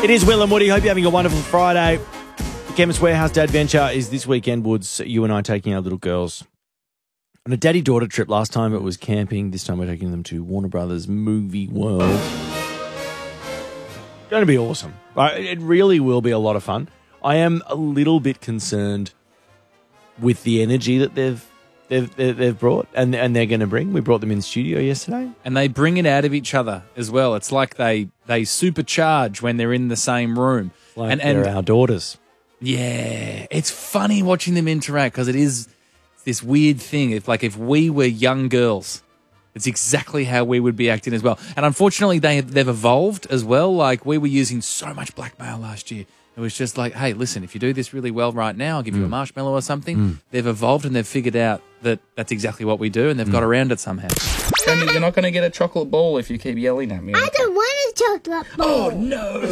It is Will and Woody. Hope you're having a wonderful Friday. The Chemist Warehouse Day Adventure is this weekend, Woods. You and I taking our little girls on a daddy-daughter trip. Last time it was camping. This time we're taking them to Warner Brothers Movie World. Going to be awesome. It really will be a lot of fun. I am a little bit concerned with the energy that they've brought and they're going to bring. We brought them in studio yesterday. And they bring it out of each other as well. It's like they supercharge when they're in the same room. Like they're our daughters. Yeah. It's funny watching them interact because it is this weird thing. If we were young girls, it's exactly how we would be acting as well. And unfortunately, they've evolved as well. Like, we were using so much blackmail last year. It was just like, hey, listen, if you do this really well right now, I'll give you a marshmallow or something. They've evolved and they've figured out that that's exactly what we do, and they've got around it somehow. Sandy, you're not going to get a chocolate ball if you keep yelling at me. I don't want a chocolate ball. Oh, no.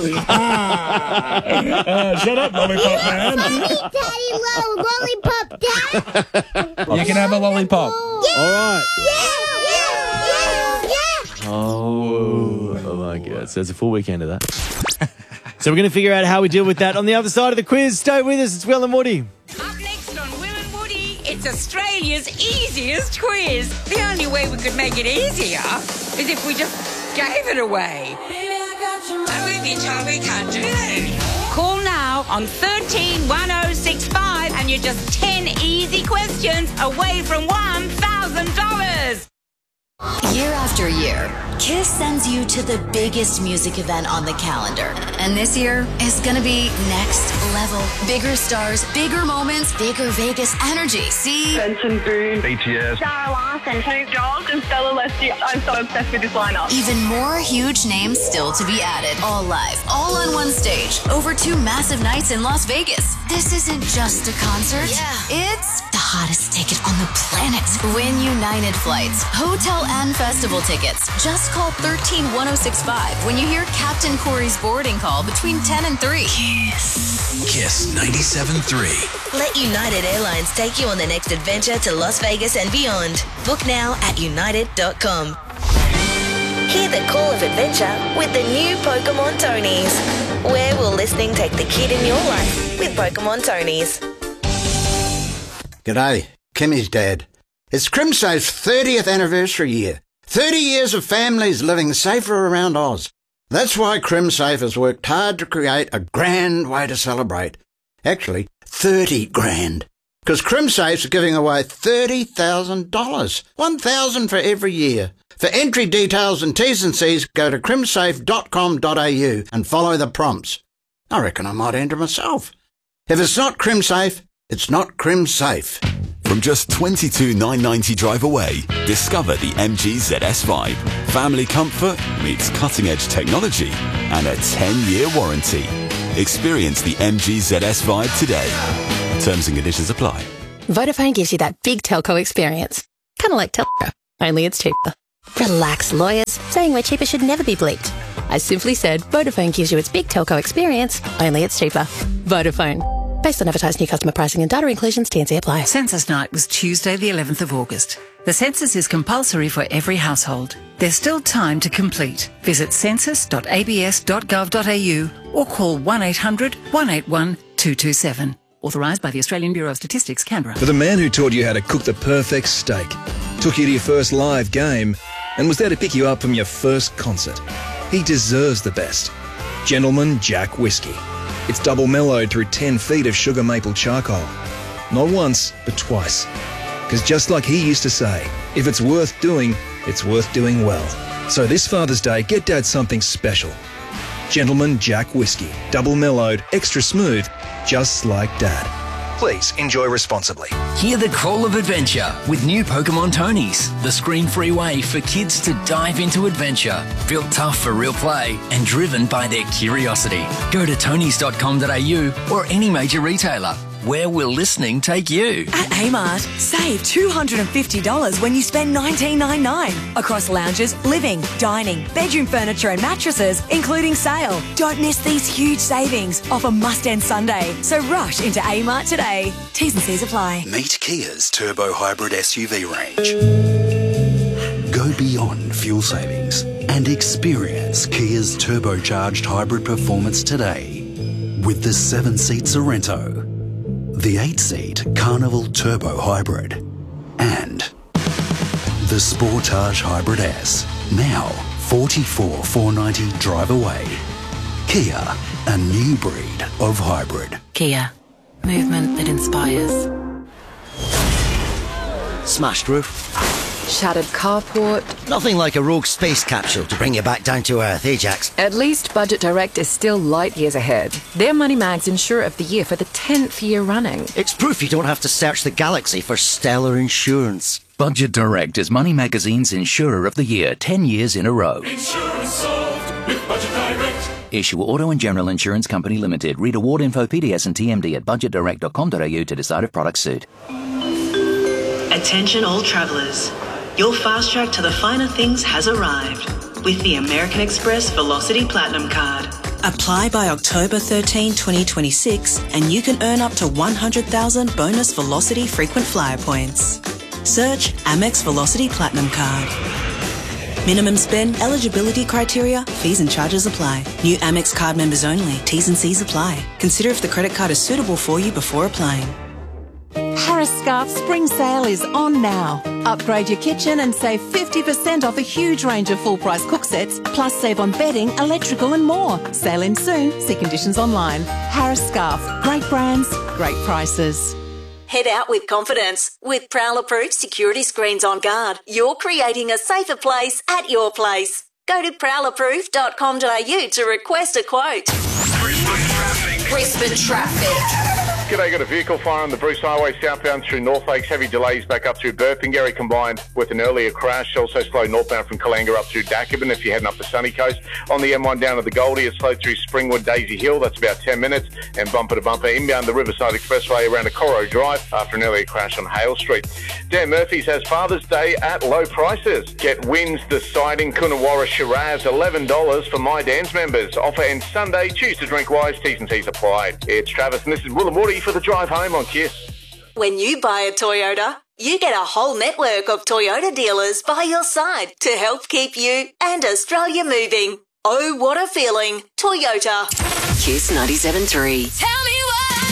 Shut up, lollipop man. Mommy, Daddy, lollipop, Dad. You can have a lollipop. Yeah. All right. Yeah. Oh my God. So it's a full weekend of that. So we're going to figure out how we deal with that on the other side of the quiz. Stay with us. It's Will and Woody. Up next on Will and Woody, it's Australia's easiest quiz. The only way we could make it easier is if we just gave it away. And we've been told we can't do that. Call now on 131065 and you're just 10 easy questions away from $1,000. Year after year, KISS sends you to the biggest music event on the calendar. And this year is gonna be next level. Bigger stars, bigger moments, bigger Vegas energy. See? Benson Boone, BTS, Sarah Larson, Snoop Dogg, and Stella Leslie. I'm so obsessed with this lineup. Even more huge names still to be added. All live, all on one stage, over 2 massive nights in Las Vegas. This isn't just a concert. Yeah. It's the hottest ticket on the planet. Win United flights, hotel and festival tickets. Just call 131065 when you hear Captain Corey's boarding call between 10 and 3. Kiss 97.3. Let United Airlines take you on the next adventure to Las Vegas and beyond. Book now at united.com. Hear the call of adventure with the new Pokemon Tonies. Where will listening take the kid in your life with Pokemon Tonies? G'day, Kimmy's dad. It's CrimSafe's 30th anniversary year. 30 years of families living safer around Oz. That's why CrimSafe has worked hard to create a grand way to celebrate. Actually, 30 grand. Because CrimSafe's giving away $30,000. $1,000 for every year. For entry details and T's and C's, go to crimsafe.com.au and follow the prompts. I reckon I might enter myself. If it's not CrimSafe, it's not CrimSafe. From just $22,990 drive away, discover the MG ZS Vibe. Family comfort meets cutting-edge technology and a 10-year warranty. Experience the MG ZS Vibe today. Terms and conditions apply. Vodafone gives you that big telco experience. Kind of like Telco, only it's cheaper. Relax, lawyers. Saying we're cheaper should never be bleeped. I simply said Vodafone gives you its big telco experience, only it's cheaper. Vodafone. Based on advertised new customer pricing and data inclusions, T&C apply. Census night was Tuesday the 11th of August. The census is compulsory for every household. There's still time to complete. Visit census.abs.gov.au or call 1800 181 227. Authorised by the Australian Bureau of Statistics, Canberra. For the man who taught you how to cook the perfect steak, took you to your first live game, and was there to pick you up from your first concert. He deserves the best. Gentleman Jack Whiskey. It's double mellowed through 10 feet of sugar maple charcoal. Not once, but twice. Because just like he used to say, if it's worth doing, it's worth doing well. So this Father's Day, get Dad something special. Gentleman Jack Whiskey. Double mellowed, extra smooth, just like Dad. Please enjoy responsibly. Hear the call of adventure with new Pokemon Tonies, the screen-free way for kids to dive into adventure. Built tough for real play and driven by their curiosity. Go to tonys.com.au or any major retailer. Where will listening take you? At Amart, save $250 when you spend $19.99 across lounges, living, dining, bedroom furniture and mattresses, including sale. Don't miss these huge savings off a must-end Sunday. So rush into Amart today. T's and C's apply. Meet Kia's turbo hybrid SUV range. Go beyond fuel savings and experience Kia's turbocharged hybrid performance today with the 7-seat Sorrento, the 8-seat Carnival Turbo Hybrid, and the Sportage Hybrid S. Now, $44,490 drive away. Kia, a new breed of hybrid. Kia, movement that inspires. Smashed roof. Shattered carport. Nothing like a rogue space capsule to bring you back down to earth, eh, Jax? At least Budget Direct is still light years ahead. They're Money Mag's Insurer of the Year for the 10th year running. It's proof you don't have to search the galaxy for stellar insurance. Budget Direct is Money Magazine's Insurer of the Year 10 years in a row. Insurance solved with Budget Direct. Issue Auto and General Insurance Company Limited. Read award info, PDS and TMD at budgetdirect.com.au to decide if products suit. Attention all travellers. Your fast track to the finer things has arrived with the American Express Velocity Platinum Card. Apply by October 13, 2026 and you can earn up to 100,000 bonus Velocity frequent flyer points. Search Amex Velocity Platinum Card. Minimum spend, eligibility criteria, fees and charges apply. New Amex card members only. T's and C's apply. Consider if the credit card is suitable for you before applying. Harris Scarf Spring Sale is on now. Upgrade your kitchen and save 50% off a huge range of full-price cook sets, plus save on bedding, electrical and more. Sale ends soon. See conditions online. Harris Scarf. Great brands, great prices. Head out with confidence. With Prowler-approved security screens on guard, you're creating a safer place at your place. Go to prowlerproof.com.au to request a quote. Brisbane traffic. G'day, got a vehicle fire on the Bruce Highway southbound through North Lakes. Heavy delays back up through Burpengary combined with an earlier crash. Also slow northbound from Kalanga up through Dacabin if you're heading up the Sunny Coast. On the M1 down to the Goldie, it's slow through Springwood Daisy Hill. That's about 10 minutes. And bumper to bumper inbound the Riverside Expressway around a Coro Drive after an earlier crash on Hale Street. Dan Murphy's has Father's Day at low prices. Get Wins deciding Coonawarra Shiraz, $11 for My Dan's members. Offer ends Sunday. Choose to drink wise. T's and C's apply. It's Travis and this is Will and Woody for the drive home on KISS. When you buy a Toyota, you get a whole network of Toyota dealers by your side to help keep you and Australia moving. Oh, what a feeling. Toyota. KISS 97.3. Tell me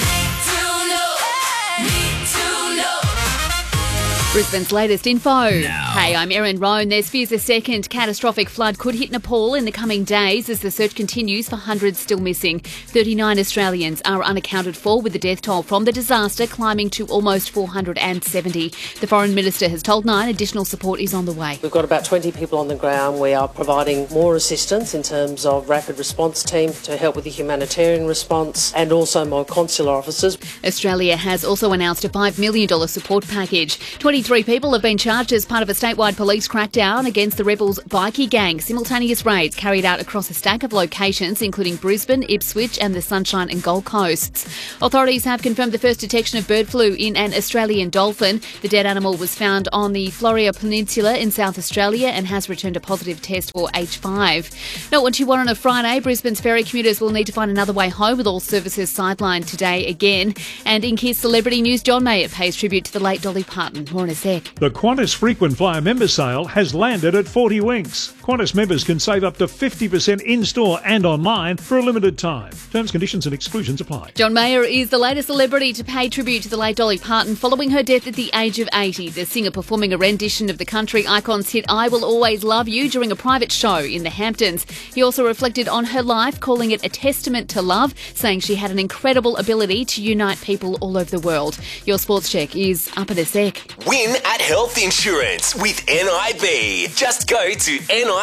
Brisbane's latest info. Hey, I'm Erin Roan. There's fears a second catastrophic flood could hit Nepal in the coming days as the search continues for hundreds still missing. 39 Australians are unaccounted for, with the death toll from the disaster climbing to almost 470. The Foreign Minister has told Nine additional support is on the way. We've got about 20 people on the ground. We are providing more assistance in terms of rapid response team to help with the humanitarian response and also more consular officers. Australia has also announced a $5 million support package. 23 people have been charged as part of a statewide police crackdown against the rebels' bikie gang. Simultaneous raids carried out across a stack of locations, including Brisbane, Ipswich and the Sunshine and Gold Coasts. Authorities have confirmed the first detection of bird flu in an Australian dolphin. The dead animal was found on the Florea Peninsula in South Australia and has returned a positive test for H5. Not what you want on a Friday. Brisbane's ferry commuters will need to find another way home with all services sidelined today again. And in KISS celebrity news, John Mayer pays tribute to the late Dolly Parton. More in a sec. The Qantas Frequent Flyer member sale has landed at 40 Winks. Qantas members can save up to 50% in-store and online for a limited time. Terms, conditions and exclusions apply. John Mayer is the latest celebrity to pay tribute to the late Dolly Parton following her death at the age of 80. The singer performing a rendition of the country icon's hit I Will Always Love You during a private show in the Hamptons. He also reflected on her life, calling it a testament to love, saying she had an incredible ability to unite people all over the world. Your sports check is up in a sec. Win at Health Insurance with NIB. Just go to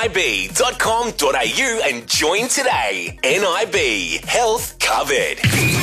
nib.com.au and join today. NIB. Health covered.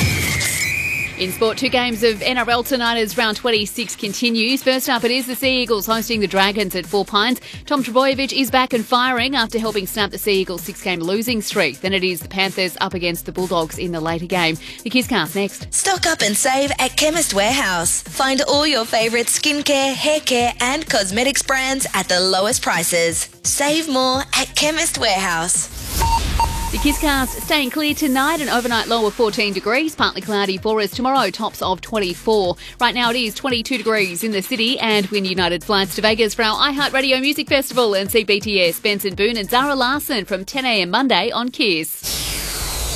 In sport, 2 games of NRL tonight as round 26 continues. First up, it is the Sea Eagles hosting the Dragons at 4 Pines. Tom Trbojevic is back and firing after helping snap the Sea Eagles' 6-game losing streak. Then it is the Panthers up against the Bulldogs in the later game. The KISScast next. Stock up and save at Chemist Warehouse. Find all your favourite skincare, hair care and cosmetics brands at the lowest prices. Save more at Chemist Warehouse. The Kisscast staying clear tonight, an overnight low of 14 degrees, partly cloudy for us tomorrow, tops of 24. Right now it is 22 degrees in the city, and win United flights to Vegas for our iHeartRadio Music Festival and see BTS, Benson Boone and Zara Larson from 10 a.m. Monday on Kiss.